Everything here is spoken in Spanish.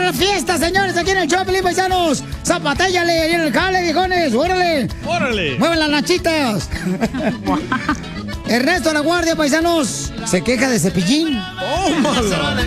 la fiesta, señores, aquí en el Choplin, paisanos. Zapatéllale ahí en el jale, viejones. ¡Órale! ¡Órale! ¡Mueven las nachitas! Ernesto La Guardia, paisanos, se queja de Cepillín. ¡Tómala!